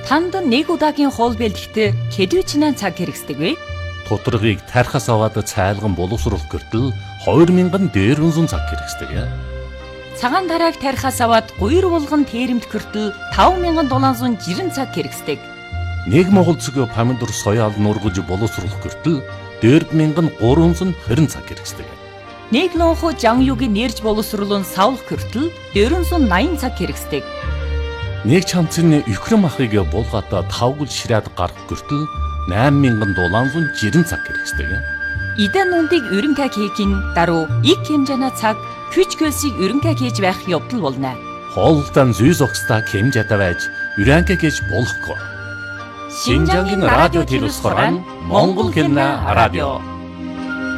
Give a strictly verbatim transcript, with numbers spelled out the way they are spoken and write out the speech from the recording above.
Танд нэг удаагийн хоол бэлтгэхдээ хэдвэчнээ цаг хэрэгсдэг вэ? Тутаргыг тархас аваад цайлган боловсруулах гэртэл хоёр мянган дээрвэнзэн цаг хэрэгсдэг. Цагаан тарааг тархас аваад гуйр булган тээрэмт гэртэл таван мянган долоон зуун жирэн цаг хэрэгсдэг. Нэг монгол цэг помидор соёал нургаж боловсруулах гэртэл дөрв мянган гурван зуун хорин цаг хэрэгсдэг. Нэг лонхо жан югийн нэрж боловсруулан савлах гэртэл дөрвөн зуун наян цаг хэрэгсдэг. Нэг чамцны өхрөн махыг булгаата тавгал ширээд гарах гэртэл найман мянган долоон зуун жирэн цаг хэрэгсдэг. Идэн нундыг өрөнгө хийхин даруй их хэмжээний цаг хүч хөлсийг өрөнгө хийж байх явдал болно. Хоолтон зүй зогсдаа хэмжээтэй байж өрөнгө хийж болохгүй. Шинжангийн радио телевиз хорон Монгол хэлний радио